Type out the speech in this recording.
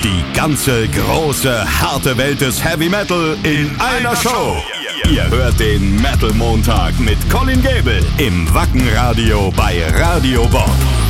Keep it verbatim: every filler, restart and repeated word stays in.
Die ganze große, harte Welt des Heavy Metal in einer Show. Ihr hört den Metal Montag mit Colin Gable im Wacken Radio bei Radio Bob.